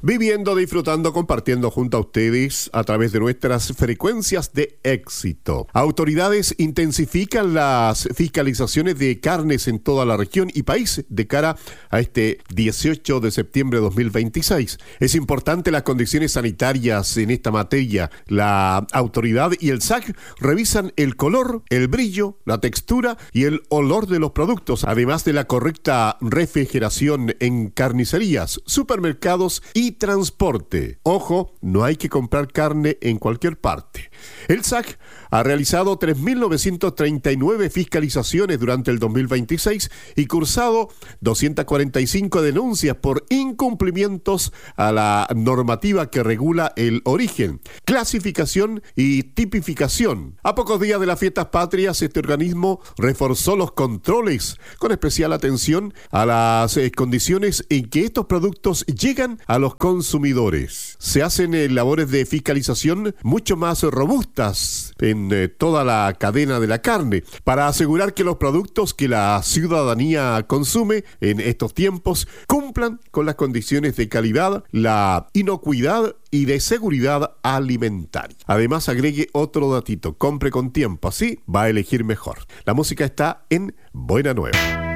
Viviendo, disfrutando, compartiendo junto a ustedes a través de nuestras frecuencias de éxito. Autoridades intensifican las fiscalizaciones de carnes en toda la región y país de cara a este 18 de septiembre de 2026. Es importante las condiciones sanitarias en esta materia. La autoridad y el SAC revisan el color, el brillo, la textura y el olor de los productos, además de la correcta refrigeración en carnicerías, supermercados y transporte. Ojo, no hay que comprar carne en cualquier parte. El SAC ha realizado 3.939 fiscalizaciones durante el 2026 y cursado 245 denuncias por incumplimientos a la normativa que regula el origen, clasificación y tipificación. A pocos días de las fiestas patrias, este organismo reforzó los controles, con especial atención a las condiciones en que estos productos llegan a los consumidores. Se hacen labores de fiscalización mucho más robustas en toda la cadena de la carne para asegurar que los productos que la ciudadanía consume en estos tiempos cumplan con las condiciones de calidad, la inocuidad y de seguridad alimentaria. Además, agregue otro datito: compre con tiempo, así va a elegir mejor. La música está en Buena Nueva.